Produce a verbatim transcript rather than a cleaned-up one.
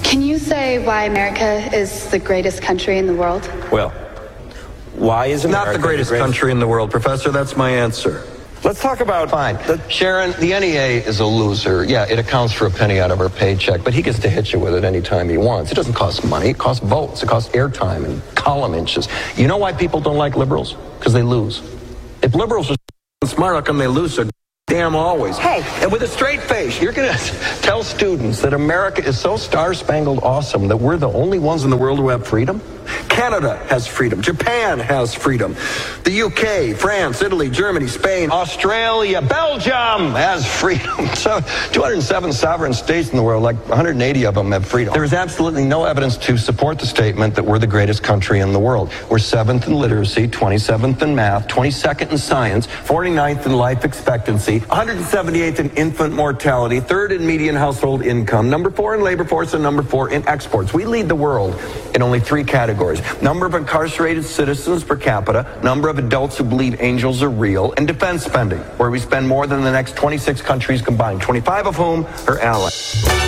Can you say why America is the greatest country in the world? Well, why is America not the greatest, the greatest country in the world, Professor? That's my answer. Let's talk about... Fine. The, Sharon, the N E A is a loser. Yeah, it accounts for a penny out of her paycheck, but he gets to hit you with it anytime he wants. It doesn't cost money. It costs votes. It costs airtime and column inches. You know why people don't like liberals? Because they lose. If liberals are smart, how come they lose so damn always? Hey. And with a straight face, you're going to tell students that America is so star-spangled awesome that we're the only ones in the world who have freedom? Canada has freedom. Japan has freedom. The U K, France, Italy, Germany, Spain, Australia, Belgium has freedom. So two hundred seven sovereign states in the world, like one hundred eighty of them have freedom. There is absolutely no evidence to support the statement that we're the greatest country in the world. We're seventh in literacy, twenty-seventh in math, twenty-second in science, forty-ninth in life expectancy, one hundred seventy-eighth in infant mortality, third in median household income, number four in labor force, and number four in exports. We lead the world in only three categories. Number of incarcerated citizens per capita, number of adults who believe angels are real, and defense spending, where we spend more than the next twenty-six countries combined, twenty-five of whom are allies.